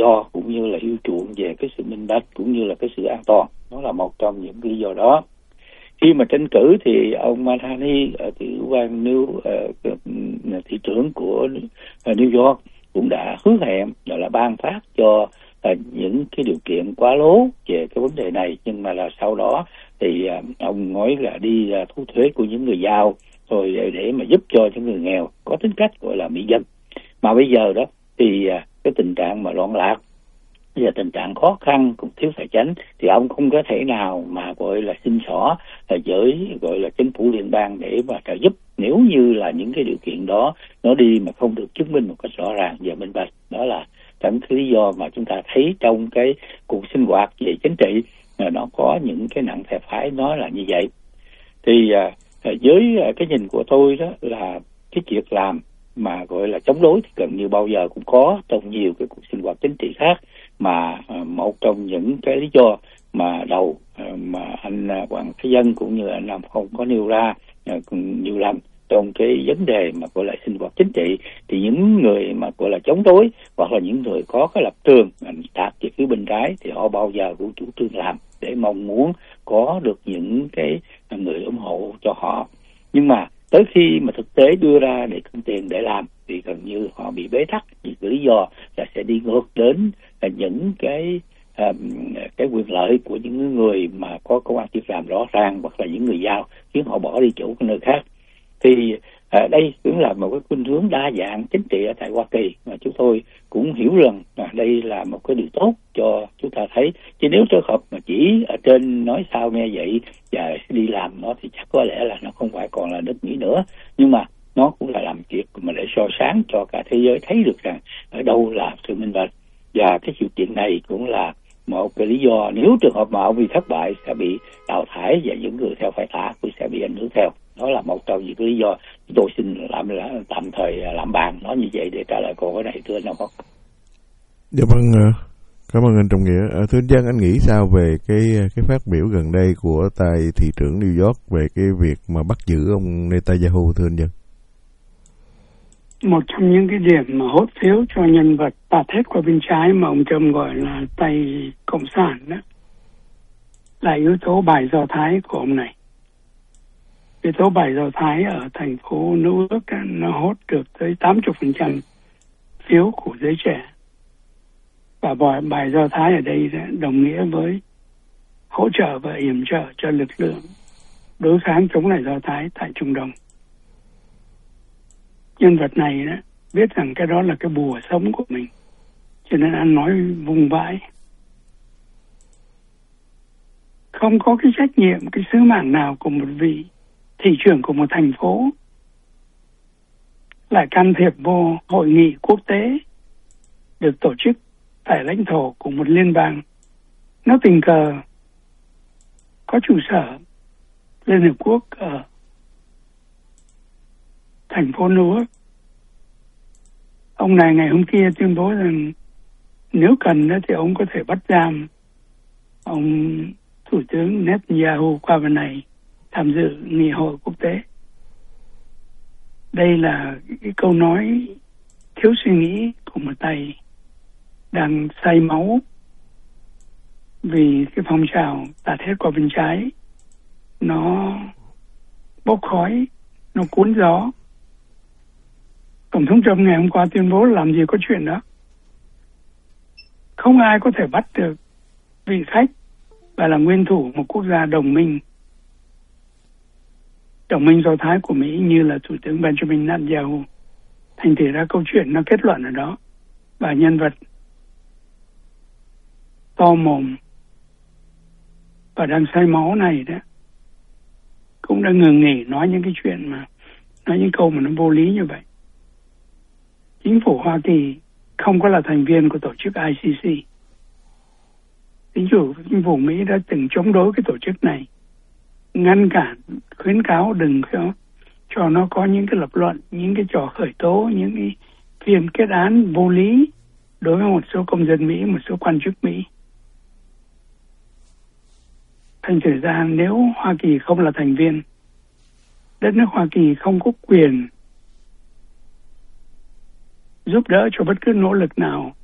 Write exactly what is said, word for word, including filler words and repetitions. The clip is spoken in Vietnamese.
do, cũng như là yêu chuộng về cái sự minh bạch, cũng như là cái sự an toàn. Đó là một trong những lý do đó. Khi mà tranh cử thì ông Malani, thị quan New uh, thị trưởng của uh, New York cũng đã hứa hẹn đó là ban phát cho uh, những cái điều kiện quá lố về cái vấn đề này, nhưng mà là sau đó thì uh, ông nói là đi uh, thu thuế của những người giàu rồi để mà giúp cho những người nghèo, có tính cách gọi là mỹ dân. Mà bây giờ đó thì uh, cái tình trạng mà loạn lạc và tình trạng khó khăn cũng thiếu tài chính thì ông không có thể nào mà gọi là xin xỏ với gọi là chính phủ liên bang để mà trợ giúp, nếu như là những cái điều kiện đó nó đi mà không được chứng minh một cách rõ ràng và minh bạch. Đó là những cái lý do mà chúng ta thấy trong cái cuộc sinh hoạt về chính trị nó có những cái nặng phe phái, nó là như vậy. Thì với cái nhìn của tôi đó là cái việc làm mà gọi là chống đối thì gần như bao giờ cũng có trong nhiều cái cuộc sinh hoạt chính trị khác, mà một trong những cái lý do mà đầu mà anh Hoàng Thế Dân cũng như anh Nam Phong có nêu ra nhiều lần trong cái vấn đề mà gọi là sinh hoạt chính trị, thì những người mà gọi là chống đối hoặc là những người có cái lập trường tạc về phía bên trái thì họ bao giờ cũng chủ trương làm để mong muốn có được những cái người ủng hộ cho họ. Nhưng mà tới khi mà thực tế đưa ra để cần tiền để làm thì gần như họ bị bế tắc vì cái lý do là sẽ đi ngược đến là những cái um, cái quyền lợi của những người mà có công ăn việc làm rõ ràng hoặc là những người giàu, khiến họ bỏ đi chỗ cái nơi khác. Thì à, đây cũng là một cái khuynh hướng đa dạng chính trị ở tại Hoa Kỳ mà chúng tôi cũng hiểu rằng à, đây là một cái điều tốt cho chúng ta thấy. Chứ nếu trường hợp mà chỉ ở trên nói sao nghe vậy và đi làm nó thì chắc có lẽ là nó không phải còn là nước Mỹ nữa. Nhưng mà nó cũng là làm việc mà để soi sáng cho cả thế giới thấy được rằng ở đâu là sự minh bạch. Và cái sự kiện này cũng là một cái lý do nếu trường hợp mà ông bị thất bại sẽ bị đào thải và những người theo phải thả cũng sẽ bị ảnh hưởng theo. Đó là một trong những lý do tôi xin làm là tạm thời làm bàn nói như vậy để trả lời câu hỏi này, thưa anh Nam Phong. Dạ vâng, cảm ơn anh Trọng Nghĩa. Thưa anh Dân, anh nghĩ sao về cái cái phát biểu gần đây của tại thị trưởng New York về cái việc mà bắt giữ ông Netanyahu, thưa anh Dân? Một trong những cái điểm mà hốt phiếu cho nhân vật tạt hết qua bên trái mà ông Trump gọi là tay cộng sản đó là yếu tố bài Do Thái của ông này. Yếu tố bài Do Thái ở thành phố New York nó hốt được tới tám mươi phần trăm phiếu của giới trẻ. Và bài Do Thái ở đây đồng nghĩa với hỗ trợ và yểm trợ cho lực lượng đối kháng chống lại Do Thái tại Trung Đông. Nhân vật này đó, biết rằng cái đó là cái bùa sống của mình, cho nên anh nói vùng vãi. Không có cái trách nhiệm, cái sứ mạng nào của một vị thị trưởng của một thành phố lại can thiệp vô hội nghị quốc tế được tổ chức tại lãnh thổ của một liên bang. Nó tình cờ có trụ sở Liên Hợp Quốc ở thành phố New York. Ông này ngày hôm kia tuyên bố rằng nếu cần thì ông có thể bắt giam ông Thủ tướng Netanyahu qua bên này tham dự nghị hội quốc tế. Đây là cái câu nói thiếu suy nghĩ của một tay đang say máu vì cái phong trào tạt hết qua bên trái nó bốc khói, nó cuốn gió. Tổng thống Trump ngày hôm qua tuyên bố làm gì có chuyện đó. Không ai có thể bắt được vị khách và là nguyên thủ một quốc gia đồng minh đồng minh Do Thái của Mỹ như là Thủ tướng Benjamin Netanyahu. Thành thử ra câu chuyện nó kết luận ở đó. Và nhân vật to mồm và đang say máu này đó cũng đã ngừng nghỉ nói những cái chuyện mà nói những câu mà nó vô lý như vậy. Chính phủ Hoa Kỳ không có là thành viên của tổ chức I C C. Chính phủ, chính phủ Mỹ đã từng chống đối cái tổ chức này, ngăn cản, khuyến cáo đừng cho, cho nó có những cái lập luận, những cái trò khởi tố, những cái phiên kết án vô lý đối với một số công dân Mỹ, một số quan chức Mỹ. Thành thử ra nếu Hoa Kỳ không là thành viên, đất nước Hoa Kỳ không có quyền giúp đỡ cho bất cứ nỗ lực nào